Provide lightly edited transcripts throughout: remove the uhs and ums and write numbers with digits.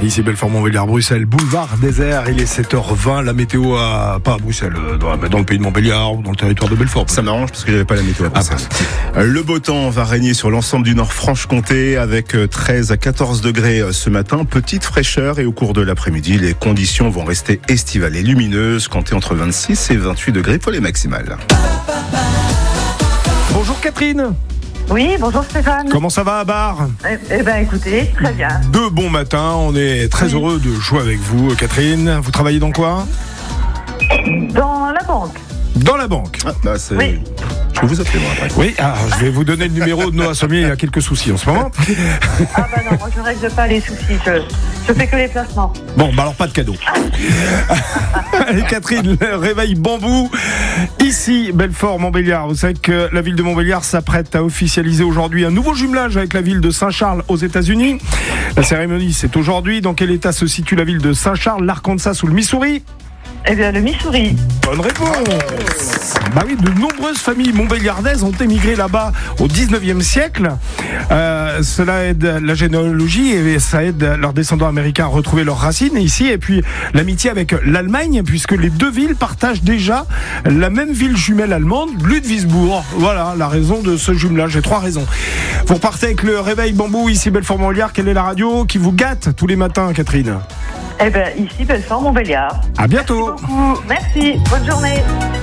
Ici Belfort-Montbéliard, Bruxelles, boulevard désert, il est 7h20, la météo pas à Bruxelles, dans le pays de Montbéliard ou dans le territoire de Belfort. Ça m'arrange parce que j'avais pas la météo à Bruxelles. Le beau temps va régner sur l'ensemble du Nord-Franche-Comté avec 13 à 14 degrés ce matin, petite fraîcheur, et au cours de l'après-midi, les conditions vont rester estivales et lumineuses, comptez entre 26 et 28 degrés pour les maximales. Bonjour Catherine. Oui, bonjour Stéphane. Comment ça va à Bar ? Eh ben écoutez, très bien. De bon matin, on est très heureux de jouer avec vous Catherine. Vous travaillez dans quoi ? Dans la banque. Dans la banque. Oui. Je peux vous appeler moi après. Oui, je vais vous donner le numéro de Noah Sommier, il y a quelques soucis en ce moment. Ah bah non, moi je règle pas les soucis, je fais que les placements. Bon, alors pas de cadeau. Allez Catherine, le réveil bambou. Ici, Belfort-Montbéliard. Vous savez que la ville de Montbéliard s'apprête à officialiser aujourd'hui un nouveau jumelage avec la ville de Saint-Charles aux États-Unis. La cérémonie, c'est aujourd'hui. Dans quel état se situe la ville de Saint-Charles, l'Arkansas ou le Missouri ? Eh bien, le Missouri. Bonne réponse. Bah oui, de nombreuses familles montbéliardaises ont émigré là-bas au 19e siècle. Cela aide la généalogie et ça aide leurs descendants américains à retrouver leurs racines ici. Et puis l'amitié avec l'Allemagne, puisque les deux villes partagent déjà la même ville jumelle allemande, Ludwigsburg. Voilà la raison de ce jumelage. J'ai 3 raisons. Vous repartez avec le réveil bambou ici Belfort-Montbéliard. Quelle est la radio qui vous gâte tous les matins, Catherine ? Eh bien, ici Belfort-Montbéliard. À bientôt. Merci beaucoup. Merci. Bonne journée.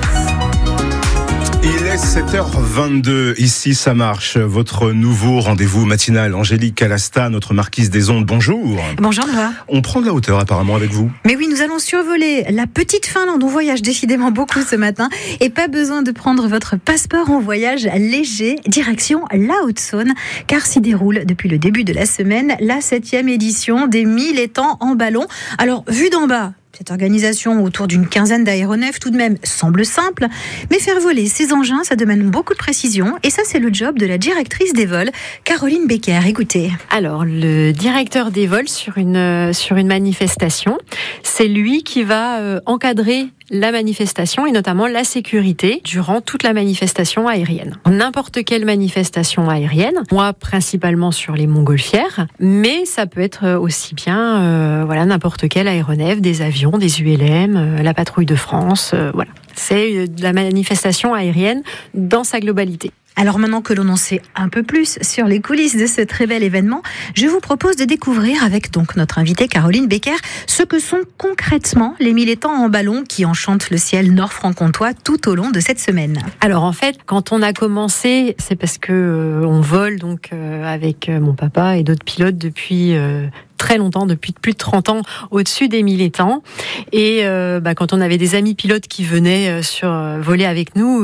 Il est 7h22, ici ça marche, votre nouveau rendez-vous matinal. Angélique Calasta, notre marquise des ondes, bonjour. Bonjour Noah. On prend de la hauteur apparemment avec vous. Mais oui, nous allons survoler la petite Finlande. On voyage décidément beaucoup ce matin et pas besoin de prendre votre passeport. On voyage léger, direction la Haute-Saône, car s'y déroule depuis le début de la semaine la 7e édition des 1000 étangs en ballon. Alors, vu d'en bas, cette organisation autour d'une quinzaine d'aéronefs tout de même semble simple, mais faire voler ces engins, ça demande beaucoup de précision et ça c'est le job de la directrice des vols, Caroline Becker. Écoutez. Alors le directeur des vols sur une manifestation, c'est lui qui va encadrer la manifestation et notamment la sécurité durant toute la manifestation aérienne. N'importe quelle manifestation aérienne, moi principalement sur les montgolfières, mais ça peut être aussi bien n'importe quel aéronef, des avions, des ULM, la patrouille de France, voilà. C'est de la manifestation aérienne dans sa globalité. Alors maintenant que l'on en sait un peu plus sur les coulisses de ce très bel événement, je vous propose de découvrir avec donc notre invitée Caroline Becker ce que sont concrètement les 1000 étangs en ballon qui enchantent le ciel nord-franc-comtois tout au long de cette semaine. Alors en fait, quand on a commencé, c'est parce que on vole donc avec mon papa et d'autres pilotes depuis très longtemps, depuis plus de 30 ans, au-dessus des 1000 étangs. Et quand on avait des amis pilotes qui venaient voler avec nous,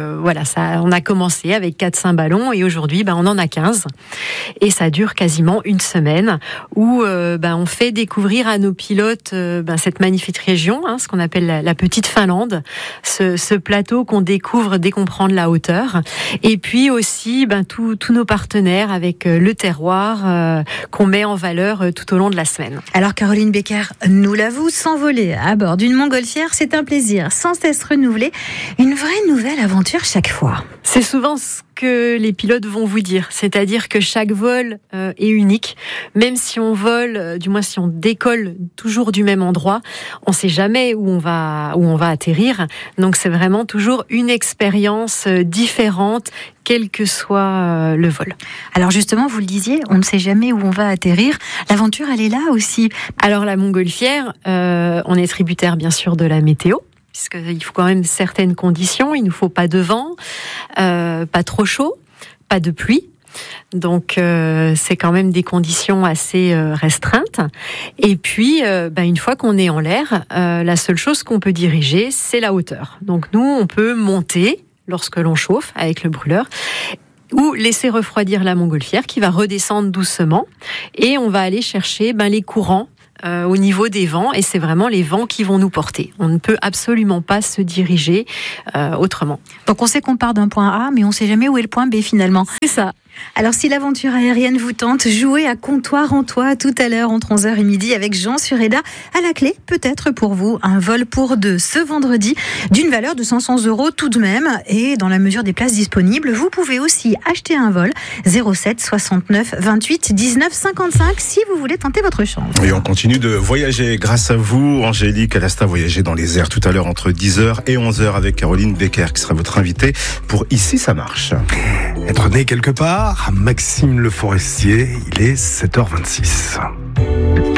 on a commencé avec 4-5 ballons et aujourd'hui, on en a 15. Et ça dure quasiment une semaine où on fait découvrir à nos pilotes cette magnifique région, ce qu'on appelle la petite Finlande, ce plateau qu'on découvre dès qu'on prend de la hauteur. Et puis aussi tous nos partenaires avec le terroir qu'on met en valeur tout au long de la semaine. Alors Caroline Becker nous l'avoue, s'envoler à bord d'une montgolfière, c'est un plaisir sans cesse renouvelé, une vraie nouvelle aventure chaque fois. C'est souvent ce que les pilotes vont vous dire, c'est-à-dire que chaque vol est unique, même si on vole, du moins si on décolle toujours du même endroit, on ne sait jamais où on va atterrir, donc c'est vraiment toujours une expérience différente, quel que soit le vol. Alors justement, vous le disiez, on ne sait jamais où on va atterrir, l'aventure elle est là aussi. Alors la montgolfière, on est tributaire bien sûr de la météo, puisqu'il faut quand même certaines conditions. Il ne nous faut pas de vent, pas trop chaud, pas de pluie. Donc c'est quand même des conditions assez restreintes. Et puis une fois qu'on est en l'air, la seule chose qu'on peut diriger, c'est la hauteur. Donc nous, on peut monter lorsque l'on chauffe avec le brûleur, ou laisser refroidir la montgolfière qui va redescendre doucement. Et on va aller chercher les courants au niveau des vents, et c'est vraiment les vents qui vont nous porter. On ne peut absolument pas se diriger autrement. Donc on sait qu'on part d'un point A, mais on ne sait jamais où est le point B finalement. C'est ça. Alors si l'aventure aérienne vous tente, jouez à Comptoir en Toit tout à l'heure entre 11h et midi avec Jean Sureda. À la clé, peut-être pour vous, un vol pour 2 ce vendredi d'une valeur de 500 € tout de même. Et dans la mesure des places disponibles, vous pouvez aussi acheter un vol 07 69 28 19 55 si vous voulez tenter votre chance. Et on continue de voyager grâce à vous, Angélique Alasta, voyager dans les airs tout à l'heure entre 10h et 11h avec Caroline Becker qui sera votre invitée pour Ici ça marche. Être né quelque part, Maxime Le Forestier, il est 7h26.